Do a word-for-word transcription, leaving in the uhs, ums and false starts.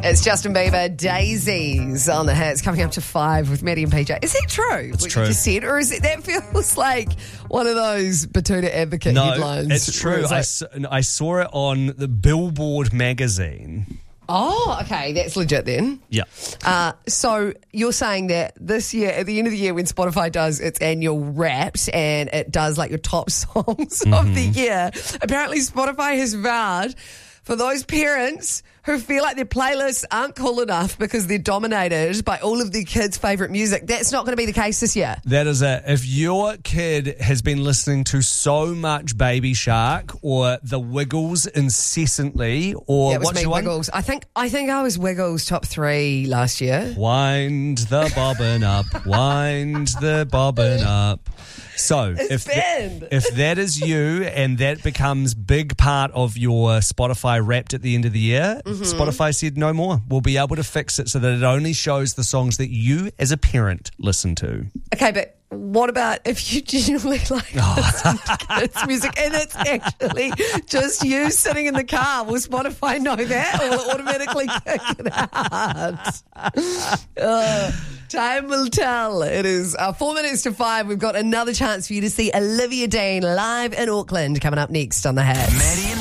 It's Justin Bieber, Daisies on the hits, coming up to five with Maddie and P J. Is that true? It's what true. You just said, or is it that feels like one of those Batuta Advocate No, headlines? it's true. It's I, like, s- I saw it on the Billboard magazine. oh, okay, that's legit then. Yeah. Uh, so you're saying that this year, at the end of the year, when Spotify does its annual Wrapped and it does like your top songs Mm-hmm. of the year, apparently Spotify has vowed for those parents who feel like their playlists aren't cool enough because they're dominated by all of their kids' favourite music. That's not going to be the case this year. That is it. If your kid has been listening to so much Baby Shark or The Wiggles incessantly, or It was what's me, your one? Wiggles. I think I think I was Wiggles top three last year. Wind the bobbin up, wind the bobbin up. So It's if banned. th- if that is you and that becomes big part of your Spotify Wrapped at the end of the year, Mm-hmm. Spotify said no more. We'll be able to fix it so that it only shows the songs that you as a parent listen to. Okay, but what about if you genuinely like listen to kids' music and it's actually just you sitting in the car? Will Spotify know that or will it automatically kick it out? Uh, time will tell. It is uh, four minutes to five. We've got another chance for you to see Olivia Dean live in Auckland coming up next on The Hits. Maddie and